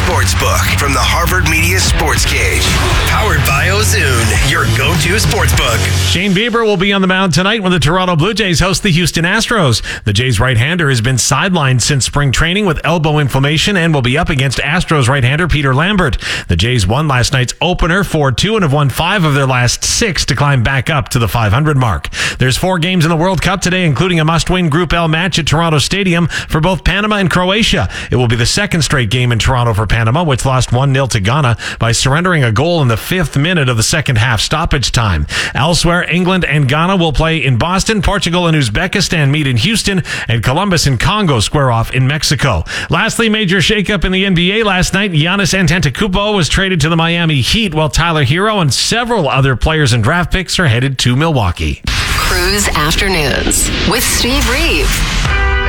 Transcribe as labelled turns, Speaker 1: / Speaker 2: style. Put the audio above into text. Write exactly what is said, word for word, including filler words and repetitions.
Speaker 1: Sportsbook from the Harvard Media Sports Cage. Powered by Ozoon, your go-to sportsbook.
Speaker 2: Shane Bieber will be on the mound tonight when the Toronto Blue Jays host the Houston Astros. The Jays right-hander has been sidelined since spring training with elbow inflammation and will be up against Astros right-hander Peter Lambert. The Jays won last night's opener four two and have won five of their last six to climb back up to the five hundred mark. There's four games in the World Cup today, including a must-win Group L match at Toronto Stadium for both Panama and Croatia. It will be the second straight game in Toronto for Panama, which lost one nil to Ghana by surrendering a goal in the fifth minute of the second half stoppage time. Elsewhere, England and Ghana will play in Boston, Portugal and Uzbekistan meet in Houston, and Columbus and Congo square off in Mexico. Lastly, major shakeup in the N B A last night. Giannis Antetokounmpo was traded to the Miami Heat, while Tyler Hero and several other players and draft picks are headed to Milwaukee.
Speaker 3: Cruise Afternoons with Steve Reeve.